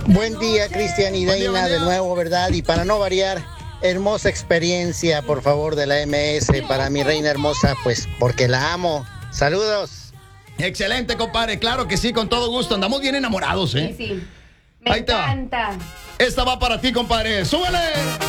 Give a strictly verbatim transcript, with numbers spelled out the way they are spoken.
Buen día, Cristian y Buen día, Deina, buen día. de nuevo, ¿verdad? Y para no variar, hermosa experiencia, por favor, de la M S para mi reina hermosa, pues porque la amo. Saludos. Excelente, compadre. Claro que sí, con todo gusto. Andamos bien enamorados, ¿eh? Sí, sí. Me Ahí te va. encanta. Esta va para ti, compadre. ¡Súbele!